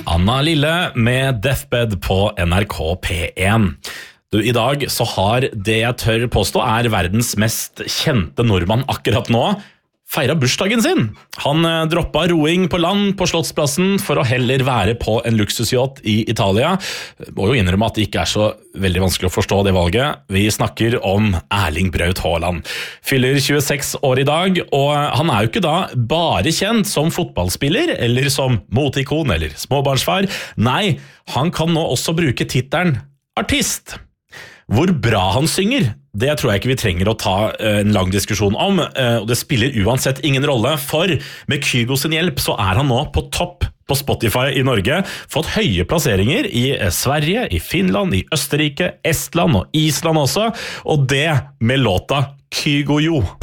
Anna Lille med Deathbed på NRK P1. I dag så har det jeg tør påstå verdens mest kjente nordmann akkurat nå feiret bursdagen sin. Han droppa roing på land på Slottsplassen for å heller være på en luksusyacht i Italia. Må jo innrømme at det ikke så veldig vanskelig å forstå det valget. Vi snakker om Erling Braut Haaland. Fyller 26 år i dag, og han jo ikke da bare kjent som fotballspiller, eller som moteikon, eller småbarnsfar. Nei, han kan nå også bruke tittelen artist. Hvor bra han synger, det tror jeg ikke vi trenger å ta en lang diskusjon om, og det spiller uansett ingen rolle, for med Kygo sin hjelp så han nå på topp på Spotify i Norge, fått høye plasseringer i Sverige, i Finland, i Østerrike, Estland og Island også, og det med låta Kygo Jo.